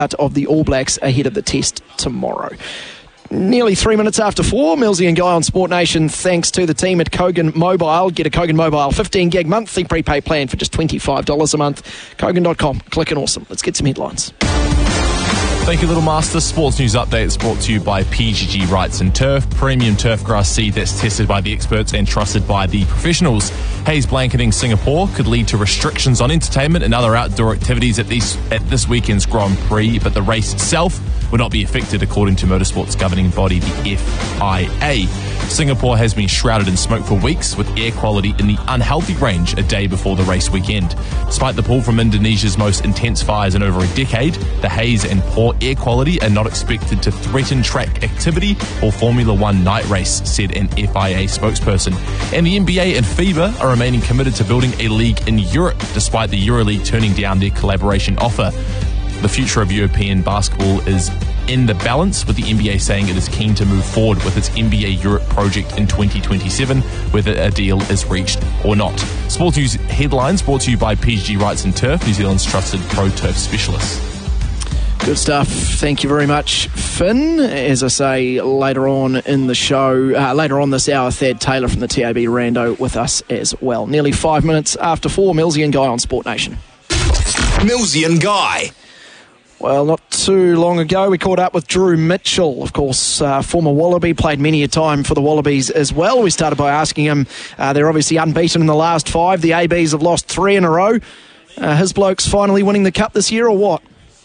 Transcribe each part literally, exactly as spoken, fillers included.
of the All Blacks ahead of the test tomorrow. Nearly three minutes after four, Millsy and Guy on Sport Nation. Thanks to the team at Kogan Mobile. Get a Kogan Mobile fifteen gig monthly prepaid plan for just twenty-five dollars a month. Kogan dot com. Click and awesome. Let's get some headlines. Thank you, Little Master. Sports News Update is brought to you by P G G Rights and Turf, premium turf grass seed that's tested by the experts and trusted by the professionals. Haze blanketing Singapore could lead to restrictions on entertainment and other outdoor activities at, these, at this weekend's Grand Prix, but the race itself will not be affected, according to motorsport's governing body, the F I A. Singapore has been shrouded in smoke for weeks, with air quality in the unhealthy range a day before the race weekend. Despite the pull from Indonesia's most intense fires in over a decade, the haze and poor air quality are not expected to threaten track activity or Formula One night race, said an F I A spokesperson. And the N B A and FIBA are remaining committed to building a league in Europe, despite the EuroLeague turning down their collaboration offer. The future of European basketball is in the balance, with the N B A saying it is keen to move forward with its N B A Europe project in twenty twenty-seven, whether a deal is reached or not. Sports News headlines brought to you by P G G Rights and Turf, New Zealand's trusted pro turf specialist. Good stuff. Thank you very much, Finn. As I say, later on in the show, uh, later on this hour, Thad Taylor from the T A B Rando with us as well. Nearly five minutes after four, Millsy and Guy on Sport Nation. Millsy and Guy. Well, not too long ago, we caught up with Drew Mitchell, of course, uh, former Wallaby, played many a time for the Wallabies as well. We started by asking him, uh, they're obviously unbeaten in the last five. The A Bs have lost three in a row. Uh, his blokes finally winning the Cup this year, or what?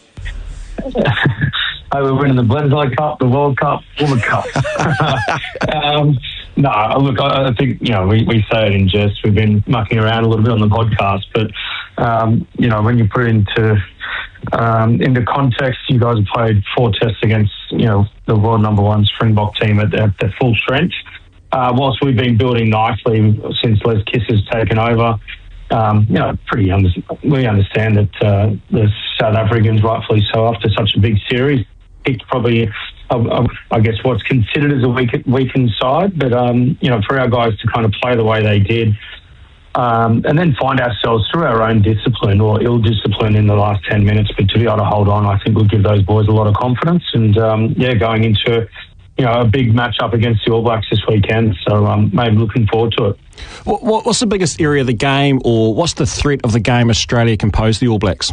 Oh, we're winning the Bledisloe Cup, the World Cup, all the Cups. um, no, look, I, I think, you know, we, we say it in jest. We've been mucking around a little bit on the podcast, but, um, you know, when you put it into... Um, into context, you guys have played four tests against, you know, the world number one Springbok team at their, their full strength. Uh, whilst we've been building nicely since Les Kiss has taken over, um, you know, pretty under- we understand that uh, the South Africans, rightfully so, after such a big series, picked probably, uh, uh, I guess, what's considered as a weak, weakened side. But, um, you know, for our guys to kind of play the way they did, Um, and then find ourselves through our own discipline or ill discipline in the last ten minutes, but to be able to hold on, I think will give those boys a lot of confidence. And um, yeah, going into you know a big match up against the All Blacks this weekend, so um, maybe looking forward to it. What, what's the biggest area of the game, or what's the threat of the game Australia can pose the All Blacks?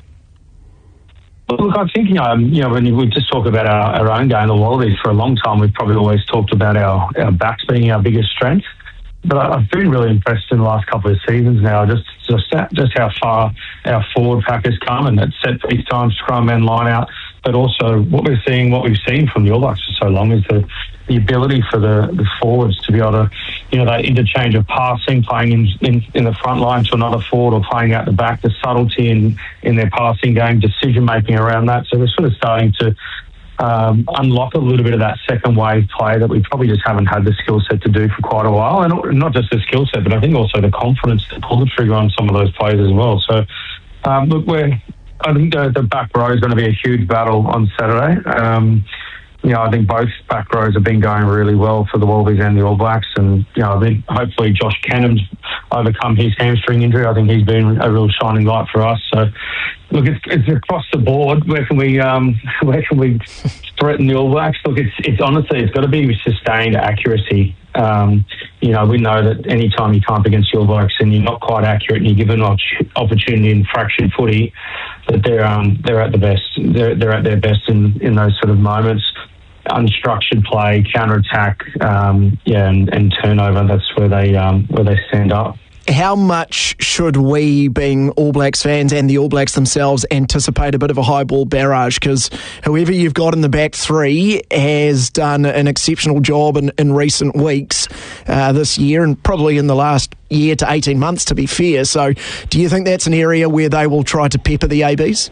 Look, I think, you know, um, you know when we just talk about our, our own game, the Wallabies, for a long time, we've probably always talked about our, our backs being our biggest strength. But I've been really impressed in the last couple of seasons now, just just, just how far our forward pack has come, and that set piece time, scrum and line out. But also what we're seeing, what we've seen from the All Blacks for so long is the, the ability for the, the forwards to be able to, you know, that interchange of passing, playing in, in, in the front line to another forward or playing out the back, the subtlety in, in their passing game, decision-making around that. So we're sort of starting to Um, unlock a little bit of that second wave play that we probably just haven't had the skill set to do for quite a while. And not just the skill set, but I think also the confidence to pull the trigger on some of those players as well. So, um, look, we're, I think the, the back row is going to be a huge battle on Saturday. Um, you know, I think both back rows have been going really well for the Wallabies and the All Blacks. And, you know, I think hopefully Josh Canham's overcome his hamstring injury. I think he's been a real shining light for us. So, look, it's, it's across the board. Where can we, um, where can we threaten the All Blacks? Look, it's, it's honestly, it's got to be sustained accuracy. Um, you know, we know that any time you come up against the All Blacks and you're not quite accurate and you're given an opportunity in fraction footy, that they're um, they're at the best. They're they're at their best in, in those sort of moments. Unstructured play, counter attack, um, yeah, and, and turnover. That's where they um, where they stand up. How much should we, being All Blacks fans and the All Blacks themselves, anticipate a bit of a high ball barrage? Because whoever you've got in the back three has done an exceptional job in, in recent weeks uh, this year, and probably in the last year to eighteen months, to be fair. So do you think that's an area where they will try to pepper the A Bs?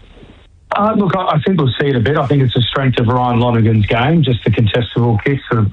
Uh, look, I think we'll see it a bit. I think it's the strength of Ryan Lonergan's game, just the contestable kicks, the